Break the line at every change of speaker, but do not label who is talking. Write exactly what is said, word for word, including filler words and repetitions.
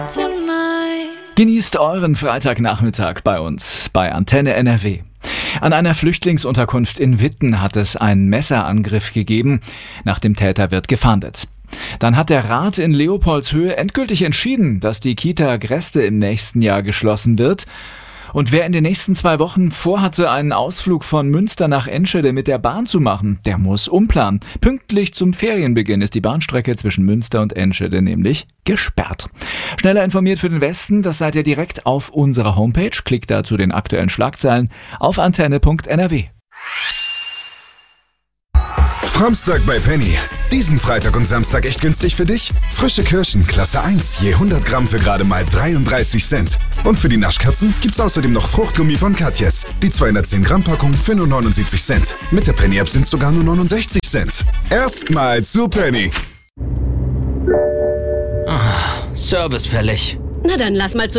Genießt euren Freitagnachmittag bei uns, bei Antenne N R W. An einer Flüchtlingsunterkunft in Witten hat es einen Messerangriff gegeben. Nach dem Täter wird gefahndet. Dann hat der Rat in Leopoldshöhe endgültig entschieden, dass die Kita Greste im nächsten Jahr geschlossen wird. Und wer in den nächsten zwei Wochen vorhatte, einen Ausflug von Münster nach Enschede mit der Bahn zu machen, der muss umplanen. Pünktlich zum Ferienbeginn ist die Bahnstrecke zwischen Münster und Enschede nämlich gesperrt. Schneller informiert für den Westen, das seid ihr direkt auf unserer Homepage. Klickt da zu den aktuellen Schlagzeilen auf antenne punkt n r w.
Samstag bei Penny. Diesen Freitag und Samstag echt günstig für dich? Frische Kirschen, Klasse eins, je hundert Gramm für gerade mal dreiunddreißig Cent. Und für die Naschkatzen gibt's außerdem noch Fruchtgummi von Katjes. Die zweihundertzehn Gramm Packung für nur neunundsiebzig Cent. Mit der Penny-App sind's sogar nur neunundsechzig Cent. Erstmal zu Penny.
Ah, Service fällig.
Na dann lass mal zu